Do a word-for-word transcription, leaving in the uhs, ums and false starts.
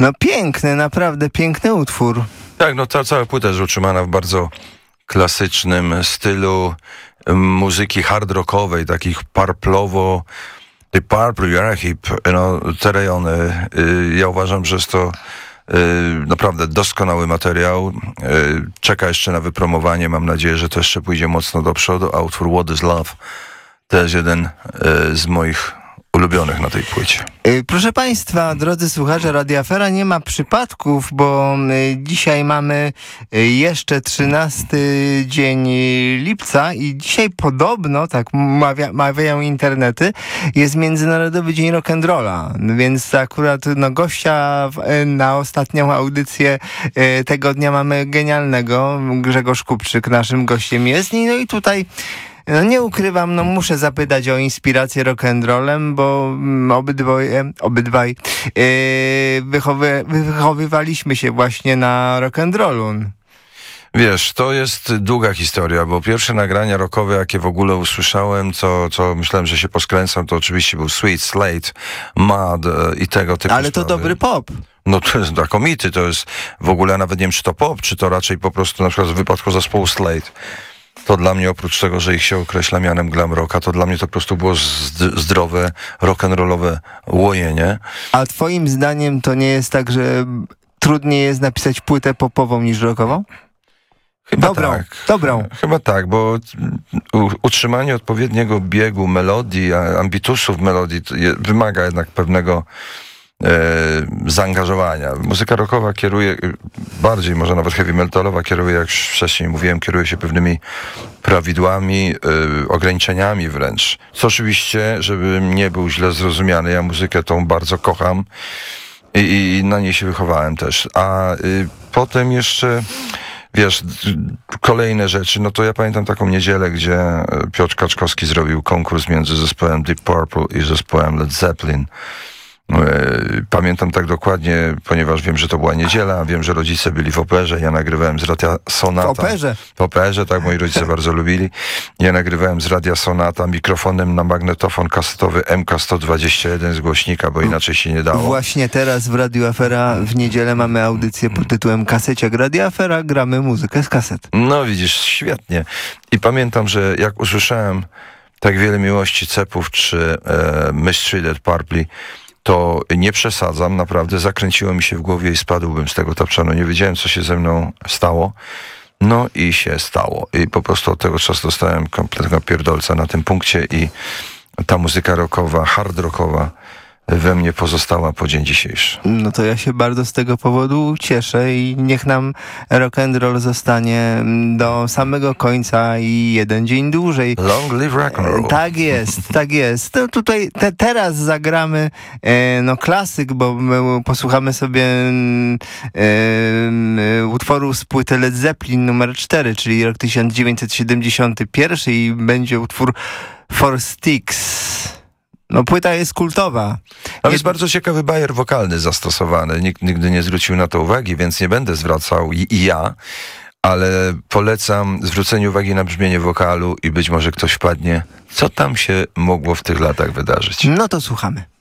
No piękny, naprawdę piękny utwór. Tak, no ta cała płyta jest utrzymana w bardzo klasycznym stylu muzyki hard rockowej, takich parplowo, tej Purple, hip, no, te rejony. Ja uważam, że jest to naprawdę doskonały materiał. Czeka jeszcze na wypromowanie. Mam nadzieję, że to jeszcze pójdzie mocno do przodu. A utwór What is Love to jest jeden z moich ulubionych na tej płycie. Proszę Państwa, drodzy słuchacze, Radio Afera nie ma przypadków, bo dzisiaj mamy jeszcze trzynasty dzień lipca i dzisiaj podobno, tak mawia, mawiają internety, jest Międzynarodowy Dzień Rock'n'Rolla, więc akurat no, gościa w, na ostatnią audycję tego dnia mamy genialnego. Grzegorz Kupczyk naszym gościem jest. No i tutaj no nie ukrywam, no muszę zapytać o inspirację rock'n'rollem, bo mm, obydwoje, obydwaj yy, wychowy, wychowywaliśmy się właśnie na rock'n'rollu. Wiesz, to jest długa historia, bo pierwsze nagrania rockowe, jakie w ogóle usłyszałem, co, co myślałem, że się poskręcam, to oczywiście był Sweet Slate, Mud e, i tego typu Ale to sprawy. dobry pop. No to jest znakomity, to jest w ogóle, nawet nie wiem, czy to pop, czy to raczej po prostu na przykład w wypadku zespołu Slate. To dla mnie, oprócz tego, że ich się określa mianem glam rocka, to dla mnie to po prostu było zdrowe, rock'n'rollowe łojenie. A twoim zdaniem to nie jest tak, że trudniej jest napisać płytę popową niż rockową? Chyba dobrą, tak. Dobrą. Chyba tak, bo utrzymanie odpowiedniego biegu melodii, ambitusów melodii wymaga jednak pewnego E, zaangażowania. Muzyka rockowa kieruje, bardziej może nawet heavy metalowa kieruje, jak już wcześniej mówiłem, kieruje się pewnymi prawidłami, e, ograniczeniami wręcz. Co oczywiście, żebym nie był źle zrozumiany, ja muzykę tą bardzo kocham i, i na niej się wychowałem też. A y, potem jeszcze wiesz, kolejne rzeczy, no to ja pamiętam taką niedzielę, gdzie Piotr Kaczkowski zrobił konkurs między zespołem Deep Purple i zespołem Led Zeppelin. Pamiętam tak dokładnie, ponieważ wiem, że to była niedziela, wiem, że rodzice byli w operze, ja nagrywałem z Radia Sonata. W operze? W operze, tak, moi rodzice bardzo lubili. Ja nagrywałem z Radia Sonata mikrofonem na magnetofon kasetowy M K sto dwadzieścia jeden z głośnika, bo inaczej się nie dało. Właśnie teraz w Radiu Afera w niedzielę mamy audycję pod tytułem Kaseciak Radio Afera, gramy muzykę z kaset. No widzisz, świetnie. I pamiętam, że jak usłyszałem Tak wiele miłości Cepów czy e, Mistreated Purple, to nie przesadzam, naprawdę zakręciło mi się w głowie i spadłbym z tego tapczanu. Nie wiedziałem, co się ze mną stało. No i się stało. I po prostu od tego czasu dostałem kompletnego pierdolca na tym punkcie i ta muzyka rockowa, hard rockowa we mnie pozostała po dzień dzisiejszy. No to ja się bardzo z tego powodu cieszę i niech nam rock and roll zostanie do samego końca i jeden dzień dłużej. Long live rock and roll. Tak jest, tak jest. To tutaj te, teraz zagramy e, no klasyk, bo my posłuchamy sobie e, utworu z płyty Led Zeppelin numer cztery, czyli rok tysiąc dziewięćset siedemdziesiąty pierwszy i będzie utwór Four Sticks. No płyta jest kultowa. Ale jest bardzo ciekawy bajer wokalny zastosowany. Nikt nigdy nie zwrócił na to uwagi, więc nie będę zwracał i, i ja, ale polecam zwrócenie uwagi na brzmienie wokalu i być może ktoś wpadnie, co tam się mogło w tych latach wydarzyć. No to słuchamy.